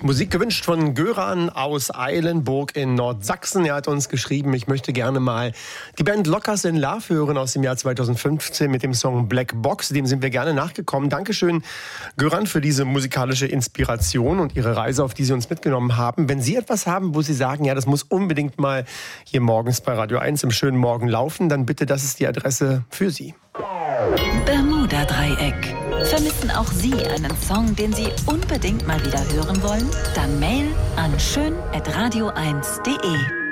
Musik gewünscht von Göran aus Eilenburg in Nordsachsen. Er hat uns geschrieben, ich möchte gerne mal die Band Lockers in Love hören aus dem Jahr 2015 mit dem Song Black Box. Dem sind wir gerne nachgekommen. Dankeschön, Göran, für diese musikalische Inspiration und Ihre Reise, auf die Sie uns mitgenommen haben. Wenn Sie etwas haben, wo Sie sagen, ja, das muss unbedingt mal hier morgens bei Radio 1 im schönen Morgen laufen, dann bitte, das ist die Adresse für Sie. Bermuda-Dreieck. Vermissen auch Sie einen Song, den Sie unbedingt mal wieder hören wollen? Dann Mail an schön@radio1.de.